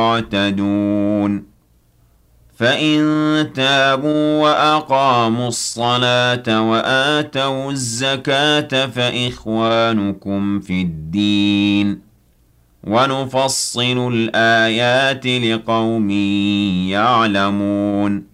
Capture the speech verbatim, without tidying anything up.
يعتدون فإن تابوا وأقاموا الصلاة وآتوا الزكاة فإخوانكم في الدين ونفصل الآيات لقوم يعلمون